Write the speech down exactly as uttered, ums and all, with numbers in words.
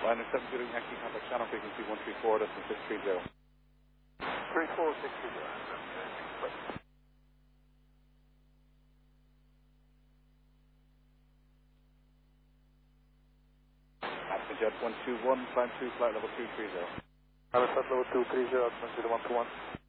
Liner seven zero Yankee, contact channel frequency one three four, decimal six three zero. three four six three zero. Aspen Jet one two one, climb two, flight level two three zero. Alpha level two three zero, Aspen Jet one two one.